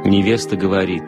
Невеста говорит: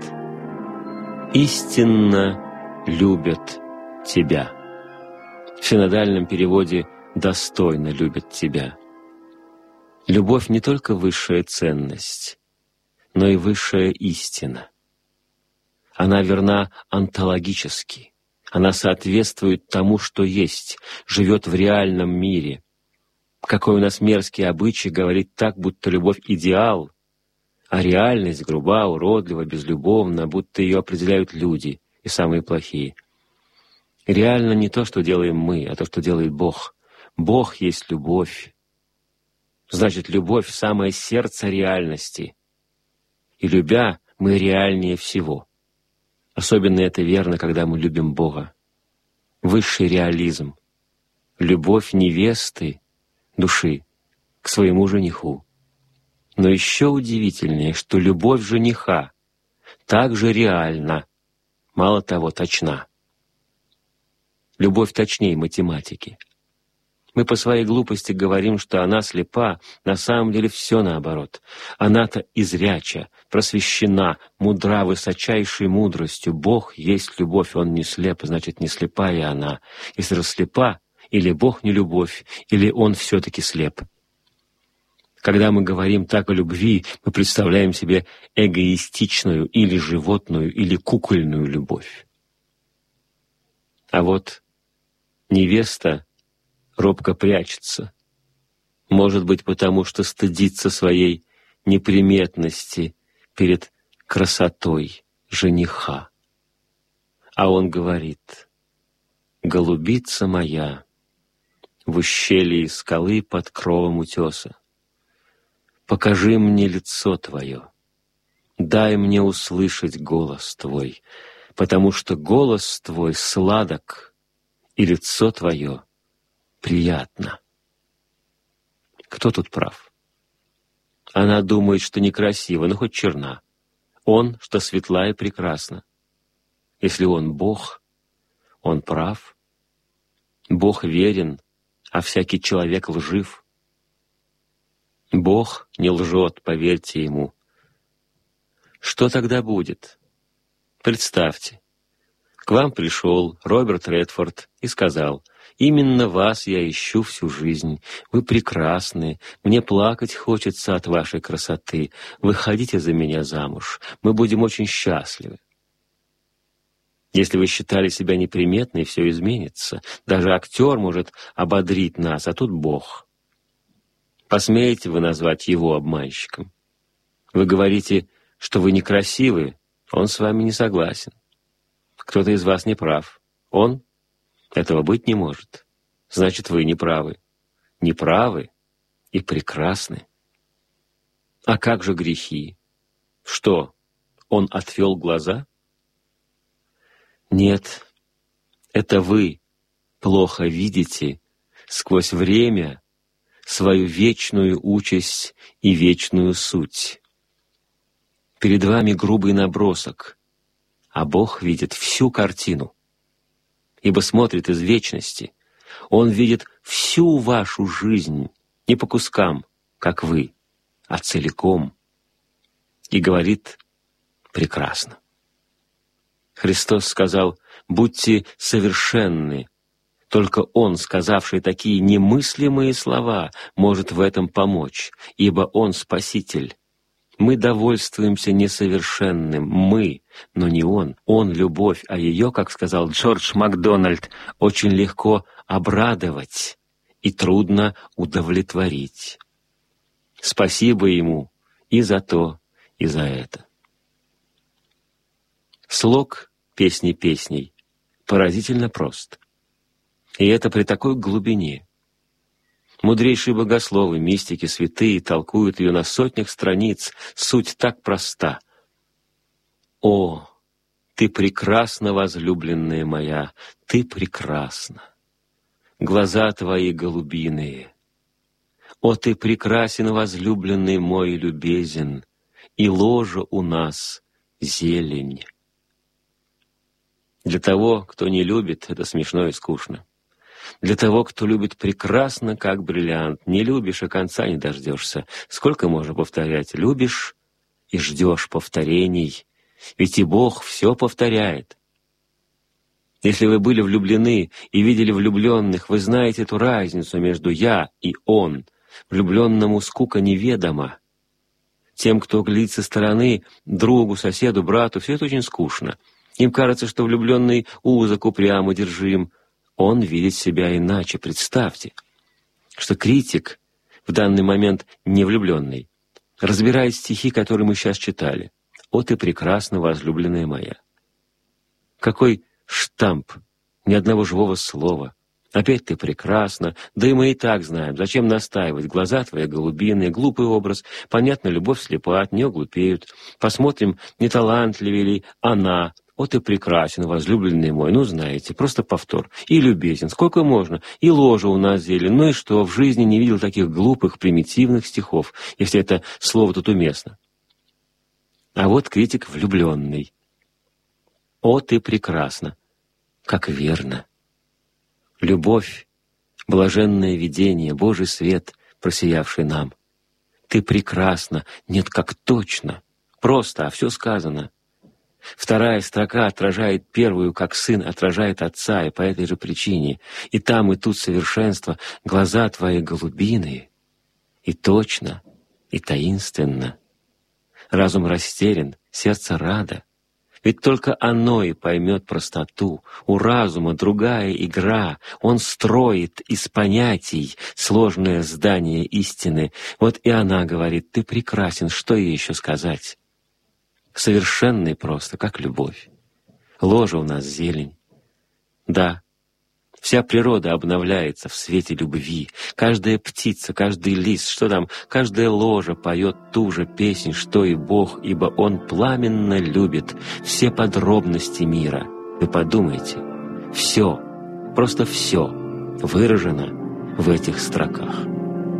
«Истинно любят тебя». В синодальном переводе «достойно любят тебя». Любовь не только высшая ценность, но и высшая истина. Она верна онтологически. Она соответствует тому, что есть, живет в реальном мире. Какой у нас мерзкий обычай говорить так, будто любовь — идеал, а реальность груба, уродлива, безлюбовна, будто ее определяют люди, и самые плохие. Реально не то, что делаем мы, а то, что делает Бог. Бог есть любовь. Значит, любовь — самое сердце реальности. И любя, мы реальнее всего. Особенно это верно, когда мы любим Бога. Высший реализм. Любовь невесты, души, к своему жениху. Но еще удивительнее, что любовь жениха также реальна, мало того, точна. Любовь точнее математики. Мы по своей глупости говорим, что она слепа, на самом деле все наоборот. Она-то изряча, просвещена, мудра высочайшей мудростью. Бог есть любовь, Он не слеп, значит, не слепа и она. Если расслепа, или Бог не любовь, или Он все-таки слеп. Когда мы говорим так о любви, мы представляем себе эгоистичную или животную, или кукольную любовь. А вот невеста робко прячется. Может быть, потому что стыдится своей неприметности перед красотой жениха. А он говорит: «Голубица моя, в ущелье скалы под кровом утеса, покажи мне лицо твое, дай мне услышать голос твой, потому что голос твой сладок, и лицо твое приятно». Кто тут прав? Она думает, что некрасива, но хоть черна. Он, что светла и прекрасна. Если он Бог, он прав. Бог верен, а всякий человек лжив. Бог не лжет, поверьте Ему. Что тогда будет? Представьте, к вам пришел Роберт Редфорд и сказал: «Именно вас я ищу всю жизнь. Вы прекрасны, мне плакать хочется от вашей красоты. Выходите за меня замуж, мы будем очень счастливы». Если вы считали себя неприметной, все изменится. Даже актер может ободрить нас, а тут Бог. Посмеете вы назвать его обманщиком? Вы говорите, что вы некрасивы, он с вами не согласен. Кто-то из вас не прав. Он? Этого быть не может. Значит, вы не правы. Не правы и прекрасны. А как же грехи? Что, он отвел глаза? Нет, это вы плохо видите сквозь время свою вечную участь и вечную суть. Перед вами грубый набросок, а Бог видит всю картину, ибо смотрит из вечности. Он видит всю вашу жизнь, не по кускам, как вы, а целиком, и говорит: прекрасно. Христос сказал: «Будьте совершенны». Только Он, сказавший такие немыслимые слова, может в этом помочь, ибо Он Спаситель. Мы довольствуемся несовершенным, мы, но не Он. Он — любовь, а ее, как сказал Джордж Макдональд, очень легко обрадовать и трудно удовлетворить. Спасибо Ему и за то, и за это. Слог «Песни песней» поразительно прост. И это при такой глубине. Мудрейшие богословы, мистики, святые толкуют ее на сотнях страниц. Суть так проста. «О, ты прекрасна, возлюбленная моя, ты прекрасна! Глаза твои голубиные! О, ты прекрасен, возлюбленный мой любезен, и ложа у нас зелень». Для того, кто не любит, это смешно и скучно. Для того, кто любит прекрасно, как бриллиант, не любишь, и конца не дождешься. Сколько можно повторять? Любишь и ждешь повторений, ведь и Бог все повторяет. Если вы были влюблены и видели влюбленных, вы знаете эту разницу между «я» и «он». Влюбленному скука неведома. Тем, кто глядит со стороны, другу, соседу, брату, все это очень скучно. Им кажется, что влюбленный узок, упрям, одержим. Он видит себя иначе. Представьте, что критик, в данный момент не влюбленный, разбирает стихи, которые мы сейчас читали. «О, ты прекрасна, возлюбленная моя». Какой штамп, ни одного живого слова. Опять ты прекрасна, да и мы и так знаем, зачем настаивать, глаза твои голубиные, глупый образ, понятно, любовь слепа, от нее глупеют. Посмотрим, не талантливее ли она. О, ты прекрасен, возлюбленный мой, ну знаете, просто повтор. И любезен, сколько можно, и ложа у нас зелень, ну и что, в жизни не видел таких глупых, примитивных стихов, если это слово тут уместно. А вот критик влюбленный. О, ты прекрасна, как верно. Любовь, блаженное видение, Божий свет, просиявший нам. Ты прекрасна, нет, как точно, просто, а все сказано. Вторая строка отражает первую, как сын отражает отца, и по этой же причине. И там, и тут совершенство, глаза твои голубиные, и точно, и таинственно. Разум растерян, сердце радо. Ведь только оно и поймет простоту. У разума другая игра. Он строит из понятий сложное здание истины. Вот и она говорит: ты прекрасен, что ей еще сказать? Совершенный просто, как любовь. Ложа у нас зелень. Да, вся природа обновляется в свете любви. Каждая птица, каждый лист, что там, каждая ложа поет ту же песнь, что и Бог, ибо Он пламенно любит все подробности мира. Вы подумайте, все, просто все выражено в этих строках.